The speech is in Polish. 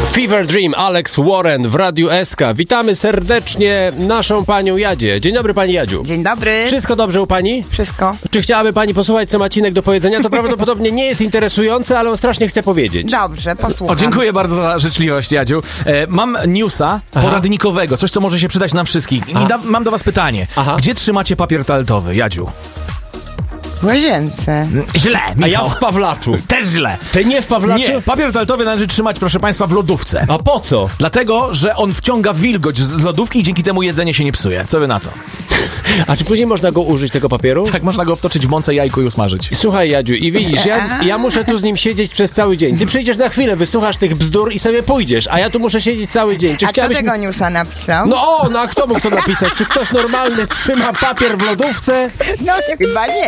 Fever Dream, Alex Warren w Radiu SK. Witamy serdecznie naszą panią Jadzie. Dzień dobry, pani Jadziu. Dzień dobry. Wszystko dobrze u pani? Wszystko. Czy chciałaby pani posłuchać, co Macinek do powiedzenia? To prawdopodobnie nie jest interesujące, ale on strasznie chce powiedzieć. Dobrze, posłucham. Dziękuję bardzo za życzliwość, Jadziu. Mam newsa poradnikowego, coś, co może się przydać nam wszystkim. I mam do was pytanie. Aha. Gdzie trzymacie papier toaletowy, Jadziu? W łazience. Źle, A ja Michał. w Pawlaczu. Też źle. Ty nie w Pawlaczu? Nie, papier toaletowy należy trzymać, proszę państwa, w lodówce. A po co? Dlatego, że on wciąga wilgoć z lodówki i dzięki temu jedzenie się nie psuje. Co wy na to? A czy później można go użyć, tego papieru? Tak, można go wtoczyć w mące jajko i usmażyć. Słuchaj, Jadziu, i widzisz, ja muszę tu z nim siedzieć przez cały dzień. Ty przyjdziesz na chwilę, wysłuchasz tych bzdur i sobie pójdziesz, a ja tu muszę siedzieć cały dzień. Czy A kto chciałabyś... tego newsa napisał? No, a kto mógł to napisać? Czy ktoś normalny trzyma papier w lodówce? No chyba nie.